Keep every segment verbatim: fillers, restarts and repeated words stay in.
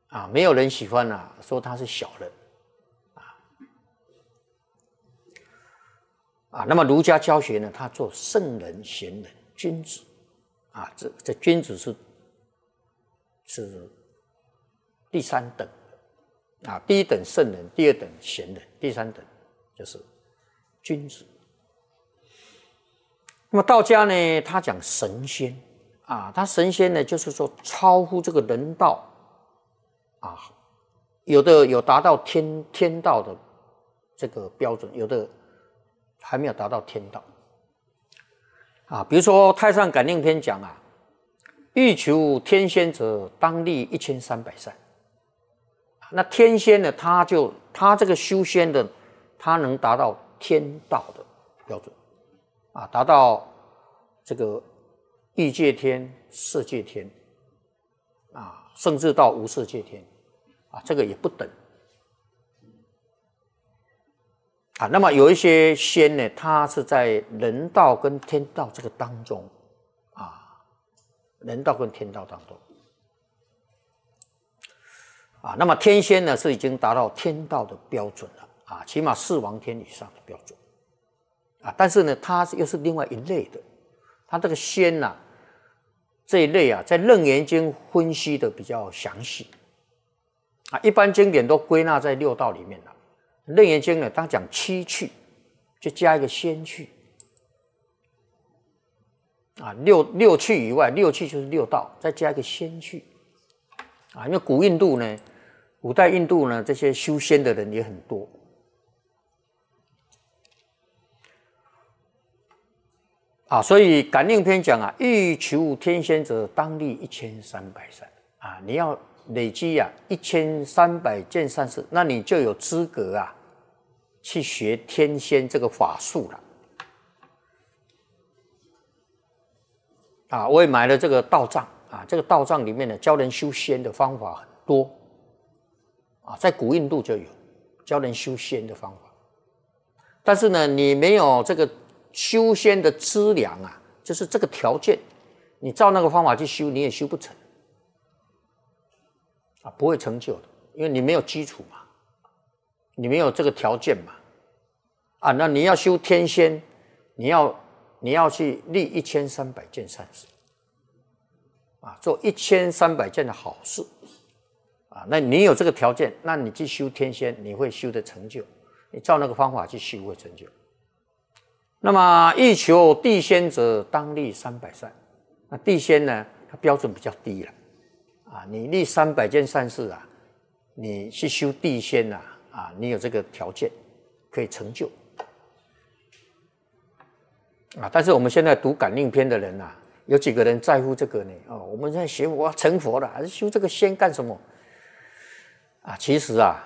啊，没有人喜欢啊，说他是小人啊啊。那么儒家教学呢，他做圣人、贤人、君子啊，这这君子是是第三等啊，第一等圣人，第二等贤人，第三等就是君子。那么道家呢，他讲神仙啊，他神仙呢，就是说超乎这个人道啊，有的有达到天天道的这个标准，有的还没有达到天道啊。比如说《太上感应篇》讲啊，欲求天仙者，当立一千三百善。那天仙呢，他就他这个修仙的，他能达到天道的标准啊，达到这个欲界天、色界天啊，甚至到无色界天啊，这个也不等啊。那么有一些仙呢，他是在人道跟天道这个当中啊，人道跟天道当中。啊，那么天仙呢是已经达到天道的标准了啊，起码四王天以上的标准啊。但是呢，它又是另外一类的，它这个仙呐、啊、这一类啊，在《楞严经》分析的比较详细啊，一般经典都归纳在六道里面了。《楞严经》呢，当讲七趣，就加一个仙趣啊，六六趣以外，六趣就是六道，再加一个仙趣啊，因为古印度呢。古代印度呢，这些修仙的人也很多啊，所以《感应篇》讲啊，欲求天仙者，当立一千三百善啊，你要累积啊一千三百件善事，那你就有资格啊去学天仙这个法术了啊。我也买了这个道藏啊，这个道藏里面呢，教人修仙的方法很多。啊，在古印度就有教人修仙的方法，但是呢，你没有这个修仙的资粮啊，就是这个条件，你照那个方法去修，你也修不成啊，不会成就的，因为你没有基础嘛，你没有这个条件嘛，啊，那你要修天仙，你要你要去立一千三百件善事，啊，做一千三百件的好事。啊，那你有这个条件，那你去修天仙，你会修的成就。你照那个方法去修，会成就。那么欲求地仙者，当立三百善。那地仙呢，它标准比较低了。啊，你立三百件善事啊，你去修地仙啊，啊，你有这个条件可以成就。啊，但是我们现在读感应篇的人啊，有几个人在乎这个呢？哦，我们在学我要成佛了，还是修这个仙干什么？啊，其实啊，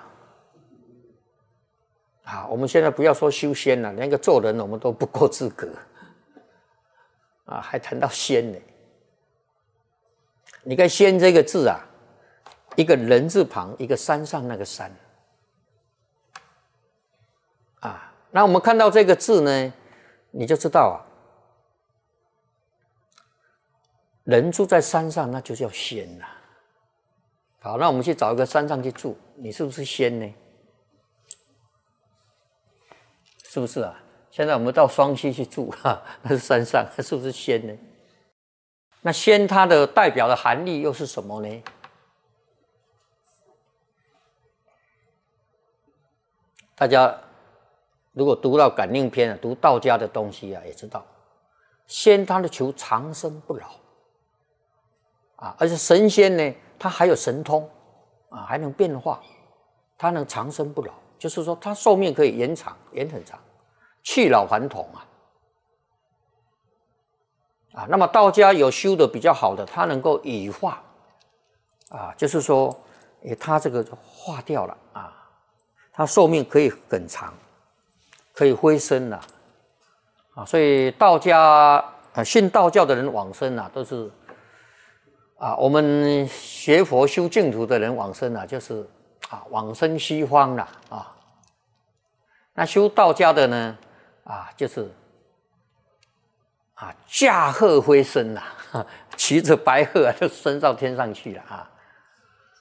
啊，我们现在不要说修仙了，连个做人我们都不够资格，啊，还谈到仙呢？你看“仙”这个字啊，一个人字旁，一个山上那个山，啊，那我们看到这个字呢，你就知道啊，人住在山上，那就叫仙呐。好，那我们去找一个山上去住，你是不是仙呢？是不是啊？现在我们到双溪去住，哈，那是山上，是不是仙呢？那仙它的代表的含义又是什么呢？大家如果读到感应篇啊，读道家的东西啊，也知道，仙他的求长生不老啊，而且神仙呢，他还有神通啊，还能变化，他能长生不老，就是说他寿命可以延长，延很长，去老还童啊。啊，那么道家有修的比较好的，他能够羽化啊，就是说，诶，他这个化掉了啊，他寿命可以很长，可以飞升了啊，所以道家啊，信道教的人往生啊，都是啊，我们学佛修净土的人往生啊，就是啊往生西方了啊。那修道家的呢，啊，就是啊驾鹤飞升了，骑着白鹤啊，就升到天上去了啊。